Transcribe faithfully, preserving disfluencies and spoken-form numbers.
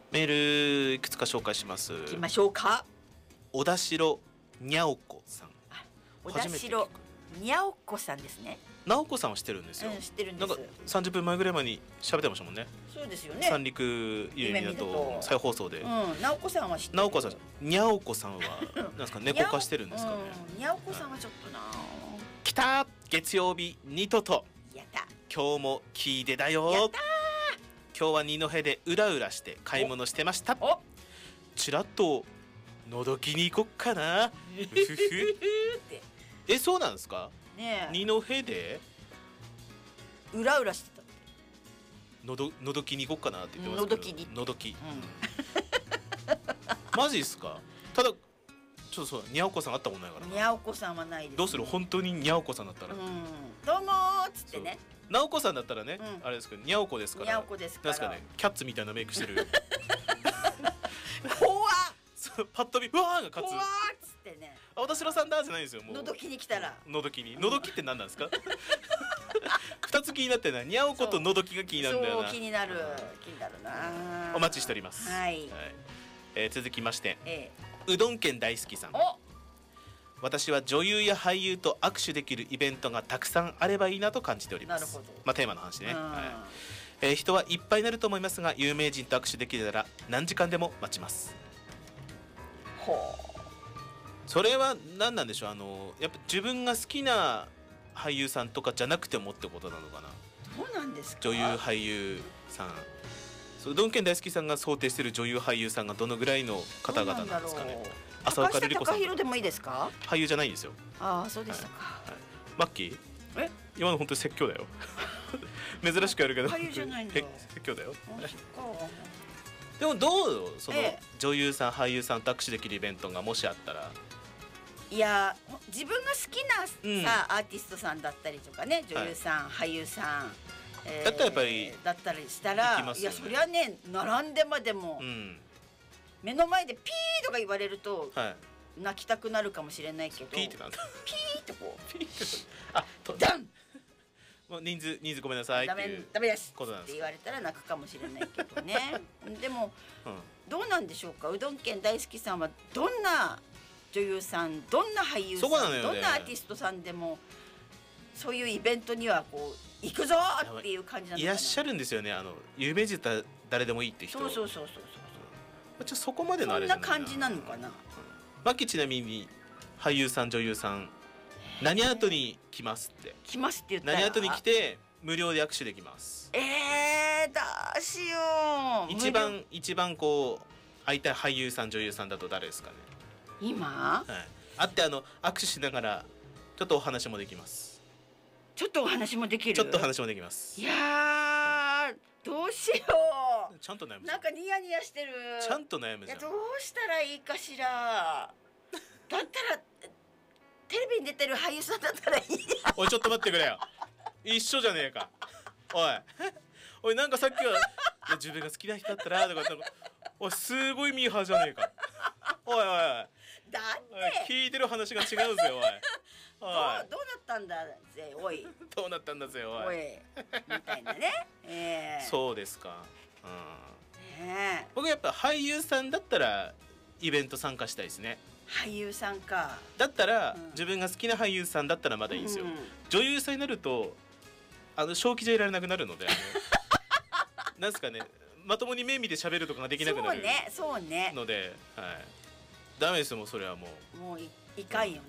メールいくつか紹介します。 行きましょうか。 小田代にゃおこさん。 小田代にゃおこさんですね。 直子さんは知ってるんですよ、 うん、知ってるんです。 なんかさんじゅっぷんまえぐらい前に喋ってましたもんね。 そうですよね。 三陸ゆめみだと再放送で、 うん、直子さんは知ってる。 直子さん、にゃおこさんはなんですか、猫化してるんですかね。 にゃおこさんはちょっとな。 来た月曜日ニトと。 やった。 今日も聞いてだよ。 やったー。 今日は二戸でうらうらして買い物してました。 お、 ちらっとのどきに行こっかな。え、そうなんですか。 ねえ、 二戸でうらうらしてた。 のどのどきに行こっかなって言ってますけど。 のどきにのどき、 うん、 マジっすか。ただちょっとそう、にゃおこさん会ったことないからな。 にゃおこさんはないです、ね。 どうする、本当ににゃおこさんだったら、 うん、どうもーっつってね。 なおこさんだったらね、 うん、 あれですけど、にゃおこですから。 にゃおこですから。 なんですかね、キャッツみたいなメイクしてる。 怖っ。 そうパッと見、うわーが勝つ。 怖っつってね。 あ、小田代さんだじゃないんですよ。もうのどきに来たら。 のどきに、のどきって何なんですか。二つ気になってない。にゃおことのどきが気になるんだよな。 そう、気になる、気になるな。 お待ちしております。 はい。 はい、えー、続きまして、 ええ、うどん県大好きさん。 お、 私は女優や俳優と握手できるイベントがたくさんあればいいなと感じております。 なるほど。 まあテーマの話ね。 うん、 はい、えー、人はいっぱいになると思いますが、有名人と握手できたら何時間でも待ちます。 ほう。 それは何なんでしょう。あのやっぱ自分が好きな俳優さんとかじゃなくてもってことなのかな。 どうなんですか。 女優俳優さん、そう、うどん県大好きさんが想定している女優俳優さんがどのぐらいの方々なんですかね。浅岡瑠璃子さん。 高橋貴弘でもいいですか。 俳優じゃないんですよ。 ああ、そうでしたか。 はいはい、マッキー、 え、 今の本当に説教だよ。珍しくやるけど俳優じゃないんだ。 説教だよ。 あ、そっか。 でもどう、その、 ええ、 女優さん俳優さんと握手できるイベントがもしあったら。 いや、自分が好きなさ、 うん、 アーティストさんだったりとかね、女優さん、はい、俳優さん、えー、 だったらやっぱりだったりしたら、 ね、 いや、そりゃね、並んでまでも、うん、目の前でピーとか言われると、はい、泣きたくなるかもしれないけど、 ピーってなんだ。 ピーってこう、ピーってあ、 ダン。 もう人数人数ごめんなさいっていうダメですって言われたら泣くかもしれないけどね。でも、うん、どうなんでしょうか。うどん県大好きさんはどんな女優さん、どんな俳優さん、ね、どんなアーティストさんでもそういうイベントにはこう行くぞっていう感じなのかな。 いらっしゃるんですよね。あの有名人だ誰でもいいって人。 そうそうそうそうそう。 うん、ちょそこまでのあれじゃないな。 そんな感じなのかな。うん、 マキちなみに俳優さん女優さん何後に来ますって来ますって言ったら何後に来て無料で握手できます。 えー、どうしよう。 一番一番こう会いたい俳優さん女優さんだと誰ですかね。 今、 はい、会ってあの握手しながらちょっとお話もできます。 ちょっとお話もできる。 ちょっと話もできます。 いやー、どうしよう。 ちゃんと悩む。 なんかニヤニヤしてる。 ちゃんと悩むじゃん。 いや、どうしたらいいかしら。だったらテレビに出てる俳優さんだったらいいや。 おい、ちょっと待ってくれよ。一緒じゃねえか。おいおい、なんかさっきはいや自分が好きな人だったらとかなんか、おい、すごいミーハーじゃねえか。おいおいおい、 だって聞いてる話が違うぜ。おいおい、どう、どうなったんだぜおい。 どうなったんだぜおい、 おいみたいなね。えー、 そうですか。うん、 ね、 僕やっぱ俳優さんだったらイベント参加したいですね。 俳優さんか。 だったら、うん、 うん、 自分が好きな俳優さんだったらまだいいんですよ。 うん、 女優さんになるとあの正気じゃいられなくなるので、あのなんですかね、まともに目見て喋るとかができなくなるので、 そうね、そうね、 はい、ダメですよ、もうそれはもうもう い, いかんよね。